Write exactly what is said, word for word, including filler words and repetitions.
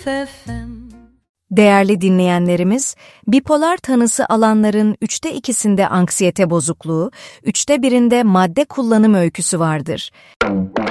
F F M. Değerli dinleyenlerimiz, bipolar tanısı alanların üçte ikisinde anksiyete bozukluğu, üçte birinde madde kullanım öyküsü vardır.